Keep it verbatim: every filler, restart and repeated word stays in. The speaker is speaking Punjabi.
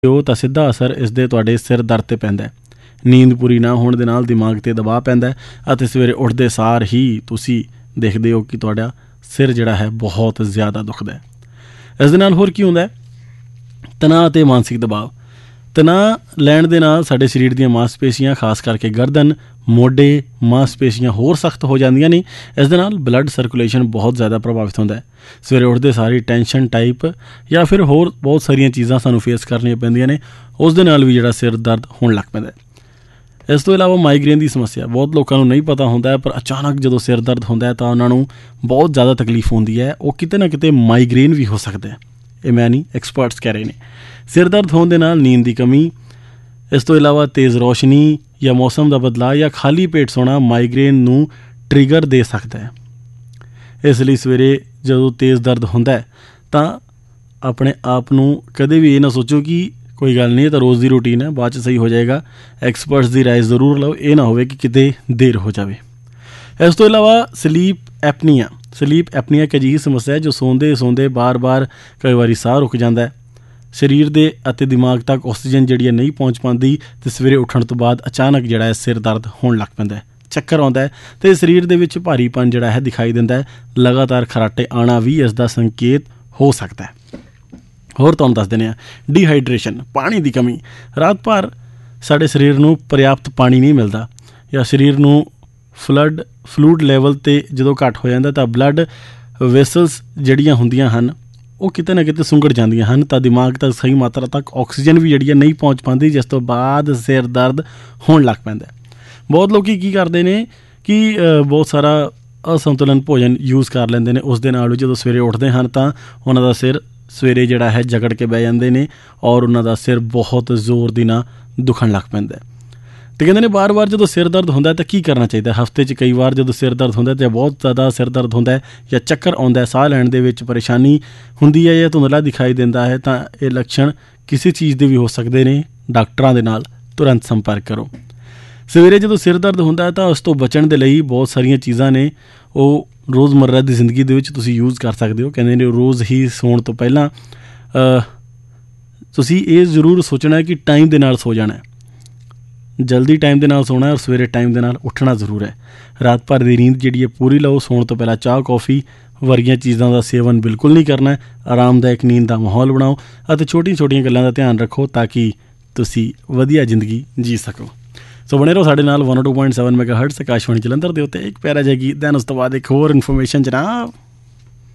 ਹੋ ਤਾਂ ਸਿੱਧਾ ਅਸਰ ਇਸ ਦੇ ਤੁਹਾਡੇ ਸਿਰ ਦਰਦ 'ਤੇ ਪੈਂਦਾ ਹੈ। ਨੀਂਦ ਪੂਰੀ ਨਾ ਹੋਣ ਦੇ ਨਾਲ ਦਿਮਾਗ 'ਤੇ ਦਬਾਅ ਪੈਂਦਾ ਹੈ ਅਤੇ ਸਵੇਰੇ ਉੱਠਦੇ ਸਾਰ ਹੀ ਤੁਸੀਂ ਦੇਖਦੇ ਹੋ ਕਿ ਤੁਹਾਡਾ ਸਿਰ ਜਿਹੜਾ ਹੈ ਬਹੁਤ ਜ਼ਿਆਦਾ ਦੁਖਦਾ ਹੈ। ਇਸ ਦੇ ਨਾਲ ਹੋਰ ਕੀ ਹੁੰਦਾ ਹੈ? ਤਣਾਅ ਅਤੇ ਮਾਨਸਿਕ ਦਬਾਅ। ਤਣਾਅ ਲੈਣ ਦੇ ਨਾਲ ਸਾਡੇ ਸਰੀਰ ਦੀਆਂ ਮਾਸਪੇਸ਼ੀਆਂ, ਖਾਸ ਕਰਕੇ ਗਰਦਨ, ਮੋਢੇ, ਮਾਸਪੇਸ਼ੀਆਂ ਹੋਰ ਸਖਤ ਹੋ ਜਾਂਦੀਆਂ ਨੇ। ਇਸ ਦੇ ਨਾਲ ਬਲੱਡ ਸਰਕੂਲੇਸ਼ਨ ਬਹੁਤ ਜ਼ਿਆਦਾ ਪ੍ਰਭਾਵਿਤ ਹੁੰਦਾ ਹੈ। ਸਵੇਰੇ ਉੱਠਦੇ ਸਾਰੀ ਟੈਨਸ਼ਨ ਟਾਈਪ ਜਾਂ ਫਿਰ ਹੋਰ ਬਹੁਤ ਸਾਰੀਆਂ ਚੀਜ਼ਾਂ ਸਾਨੂੰ ਫੇਸ ਕਰਨੀਆਂ ਪੈਂਦੀਆਂ ਨੇ, ਉਸ ਦੇ ਨਾਲ ਵੀ ਜਿਹੜਾ ਸਿਰ ਦਰਦ ਹੋਣ ਲੱਗ ਪੈਂਦਾ ਹੈ। ਇਸ ਤੋਂ ਇਲਾਵਾ ਮਾਈਗ੍ਰੇਨ ਦੀ ਸਮੱਸਿਆ ਬਹੁਤ ਲੋਕਾਂ ਨੂੰ ਨਹੀਂ ਪਤਾ ਹੁੰਦਾ, ਪਰ ਅਚਾਨਕ ਜਦੋਂ ਸਿਰ ਦਰਦ ਹੁੰਦਾ ਹੈ ਤਾਂ ਉਹਨਾਂ ਨੂੰ ਬਹੁਤ ਜ਼ਿਆਦਾ ਤਕਲੀਫ ਹੁੰਦੀ ਹੈ। ਉਹ ਕਿਤੇ ਨਾ ਕਿਤੇ ਮਾਈਗ੍ਰੇਨ ਵੀ ਹੋ ਸਕਦਾ ਹੈ, ਇਹ ਮੈਂ ਨਹੀਂ, ਐਕਸਪਰਟਸ ਕਹਿ ਰਹੇ ਨੇ। ਸਿਰ ਦਰਦ ਹੋਣ ਦੇ ਨਾਲ ਨੀਂਦ ਦੀ ਕਮੀ, ਇਸ ਤੋਂ ਇਲਾਵਾ ਤੇਜ਼ ਰੋਸ਼ਨੀ ਜਾਂ ਮੌਸਮ ਦਾ ਬਦਲਾਅ ਜਾਂ ਖਾਲੀ ਪੇਟ ਸੌਣਾ ਮਾਈਗ੍ਰੇਨ ਨੂੰ ਟ੍ਰਿਗਰ ਦੇ ਸਕਦਾ ਹੈ। ਇਸ ਲਈ ਸਵੇਰੇ ਜਦੋਂ ਤੇਜ਼ ਦਰਦ ਹੁੰਦਾ ਹੈ ਤਾਂ ਆਪਣੇ ਆਪ ਨੂੰ ਕਦੇ ਵੀ ਇਹ ਨਾ ਸੋਚੋ ਕਿ ਕੋਈ ਗੱਲ ਨਹੀਂ, ਇਹ ਤਾਂ ਰੋਜ਼ ਦੀ ਰੂਟੀਨ ਹੈ, ਬਾਅਦ 'ਚ ਸਹੀ ਹੋ ਜਾਏਗਾ। ਐਕਸਪਰਟਸ ਦੀ ਰਾਏ ਜ਼ਰੂਰ ਲਓ, ਇਹ ਨਾ ਹੋਵੇ ਕਿ ਕਿਤੇ ਦੇਰ ਹੋ ਜਾਵੇ। ਇਸ ਤੋਂ ਇਲਾਵਾ ਸਲੀਪ ਐਪਨੀਆ। ਸਲੀਪ ਐਪਨੀਆ ਇੱਕ ਅਜਿਹੀ ਸਮੱਸਿਆ ਹੈ ਜੋ ਸੌਂਦੇ ਸੌਂਦੇ ਬਾਰ-ਬਾਰ ਕਈ ਵਾਰੀ ਸਾਹ ਰੁਕ ਜਾਂਦਾ ਹੈ। ਸਰੀਰ ਦੇ ਅਤੇ ਦਿਮਾਗ ਤੱਕ ਆਕਸੀਜਨ ਜਿਹੜੀ ਹੈ ਨਹੀਂ ਪਹੁੰਚ ਪਾਉਂਦੀ ਅਤੇ ਸਵੇਰੇ ਉੱਠਣ ਤੋਂ ਬਾਅਦ ਅਚਾਨਕ ਜਿਹੜਾ ਹੈ ਸਿਰ ਦਰਦ ਹੋਣ ਲੱਗ ਪੈਂਦਾ ਹੈ, ਚੱਕਰ ਆਉਂਦਾ ਹੈ ਅਤੇ ਸਰੀਰ ਦੇ ਵਿੱਚ ਭਾਰੀਪਨ ਜਿਹੜਾ ਹੈ ਦਿਖਾਈ ਦਿੰਦਾ ਹੈ। ਲਗਾਤਾਰ ਖਰਾਟੇ ਆਉਣਾ ਵੀ ਇਸ ਦਾ ਸੰਕੇਤ ਹੋ ਸਕਦਾ ਹੈ। ਹੋਰ ਤੁਹਾਨੂੰ ਦੱਸ ਦਿੰਦੇ ਹਾਂ, ਡੀਹਾਈਡਰੇਸ਼ਨ, ਪਾਣੀ ਦੀ ਕਮੀ। ਰਾਤ ਭਰ ਸਾਡੇ ਸਰੀਰ ਨੂੰ ਪਰਯਾਪਤ ਪਾਣੀ ਨਹੀਂ ਮਿਲਦਾ ਜਾਂ ਸਰੀਰ ਨੂੰ ਫਲੱਡ ਫਲੂਡ ਲੈਵਲ 'ਤੇ ਜਦੋਂ ਘੱਟ ਹੋ ਜਾਂਦਾ ਤਾਂ ਬਲੱਡ ਵੈਸਲਸ ਜਿਹੜੀਆਂ ਹੁੰਦੀਆਂ ਹਨ ਉਹ ਕਿਤੇ ਨਾ ਕਿਤੇ ਸੁੰਗੜ ਜਾਂਦੀਆਂ ਹਨ, ਤਾਂ ਦਿਮਾਗ ਤੱਕ ਸਹੀ ਮਾਤਰਾ ਤੱਕ ਆਕਸੀਜਨ ਵੀ ਜਿਹੜੀ ਹੈ ਨਹੀਂ ਪਹੁੰਚ ਪਾਉਂਦੀ, ਜਿਸ ਤੋਂ ਬਾਅਦ ਸਿਰ ਦਰਦ ਹੋਣ ਲੱਗ ਪੈਂਦਾ। ਬਹੁਤ ਲੋਕ ਕੀ ਕਰਦੇ ਨੇ ਕਿ ਬਹੁਤ ਸਾਰਾ ਅਸੰਤੁਲਨ ਭੋਜਨ ਯੂਜ਼ ਕਰ ਲੈਂਦੇ ਨੇ, ਉਸ ਦੇ ਨਾਲ ਵੀ ਜਦੋਂ ਸਵੇਰੇ ਉੱਠਦੇ ਹਨ ਤਾਂ ਉਹਨਾਂ ਦਾ ਸਿਰ ਸਵੇਰੇ ਜਿਹੜਾ ਹੈ ਜਕੜ ਕੇ ਬਹਿ ਜਾਂਦੇ ਨੇ ਔਰ ਉਹਨਾਂ ਦਾ ਸਿਰ ਬਹੁਤ ਜ਼ੋਰ ਦੀ ਨਾਲ ਦੁਖਣ ਲੱਗ ਪੈਂਦਾ। ਅਤੇ ਕਹਿੰਦੇ ਨੇ ਵਾਰ-ਵਾਰ ਜਦੋਂ ਸਿਰ ਦਰਦ ਹੁੰਦਾ ਤਾਂ ਕੀ ਕਰਨਾ ਚਾਹੀਦਾ? ਹਫ਼ਤੇ 'ਚ ਕਈ ਵਾਰ ਜਦੋਂ ਸਿਰ ਦਰਦ ਹੁੰਦਾ ਤਾਂ ਬਹੁਤ ਜ਼ਿਆਦਾ ਸਿਰ ਦਰਦ ਹੁੰਦਾ ਹੈ ਜਾਂ ਚੱਕਰ ਆਉਂਦਾ, ਸਾਹ ਲੈਣ ਦੇ ਵਿੱਚ ਪਰੇਸ਼ਾਨੀ ਹੁੰਦੀ ਹੈ ਜਾਂ ਧੁੰਦਲਾ ਦਿਖਾਈ ਦਿੰਦਾ ਹੈ, ਤਾਂ ਇਹ ਲੱਛਣ ਕਿਸੇ ਚੀਜ਼ ਦੇ ਵੀ ਹੋ ਸਕਦੇ ਨੇ। ਡਾਕਟਰਾਂ ਦੇ ਨਾਲ ਤੁਰੰਤ ਸੰਪਰਕ ਕਰੋ। ਸਵੇਰੇ ਜਦੋਂ ਸਿਰ ਦਰਦ ਹੁੰਦਾ ਹੈ ਤਾਂ ਉਸ ਤੋਂ ਬਚਣ ਦੇ ਲਈ ਬਹੁਤ ਸਾਰੀਆਂ ਚੀਜ਼ਾਂ ਨੇ, ਉਹ ਰੋਜ਼ਮर्रा ਦੀ ਜ਼ਿੰਦਗੀ ਦੇ ਵਿੱਚ ਤੁਸੀਂ ਯੂਜ਼ ਕਰ ਸਕਦੇ ਹੋ। ਕਹਿੰਦੇ ਨੇ ਰੋਜ਼ ਹੀ ਸੌਣ ਤੋਂ ਪਹਿਲਾਂ ਤੁਸੀਂ ਇਹ ਜ਼ਰੂਰ ਸੋਚਣਾ ਕਿ ਟਾਈਮ ਦੇ ਨਾਲ ਸੋ ਜਾਣਾ, ਜਲਦੀ ਟਾਈਮ ਦੇ ਨਾਲ ਸੋਣਾ ਔਰ ਸਵੇਰੇ ਟਾਈਮ ਦੇ ਨਾਲ ਉੱਠਣਾ ਜ਼ਰੂਰ ਹੈ। ਰਾਤ ਭਰ ਦੀ ਨੀਂਦ ਜਿਹੜੀ ਹੈ ਪੂਰੀ ਲਓ। ਸੌਣ ਤੋਂ ਪਹਿਲਾਂ ਚਾਹ ਕੌਫੀ ਵਰਗੀਆਂ ਚੀਜ਼ਾਂ ਦਾ ਸੇਵਨ ਬਿਲਕੁਲ ਨਹੀਂ ਕਰਨਾ। ਆਰਾਮਦਾਇਕ ਨੀਂਦ ਦਾ ਮਾਹੌਲ ਬਣਾਓ ਅਤੇ ਛੋਟੀਆਂ ਛੋਟੀਆਂ ਗੱਲਾਂ ਦਾ ਧਿਆਨ ਰੱਖੋ ਤਾਂ ਕਿ ਤੁਸੀਂ ਵਧੀਆ ਜ਼ਿੰਦਗੀ ਜੀ ਸਕੋ। ਸੋ ਬਣੇ ਰਹੋ ਸਾਡੇ ਨਾਲ। One two point seven mega hurts Akashvani Jalandhar ਦੇ ਉੱਤੇ। ਇੱਕ ਪਿਆਰਾ ਜਿਹਾ ਗੀਤ, ਦੈਨ ਉਸ ਤੋਂ ਬਾਅਦ ਇੱਕ ਹੋਰ ਇਨਫੋਰਮੇਸ਼ਨ ਜਨਾਬ।